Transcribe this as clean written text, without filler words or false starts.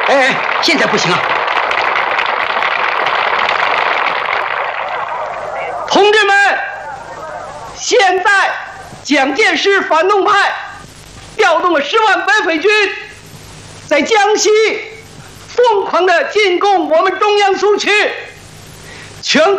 哎，现在不行啊！同志们，现在蒋介石反动派调动了10万白匪军，在江西疯狂地进攻我们中央苏区，全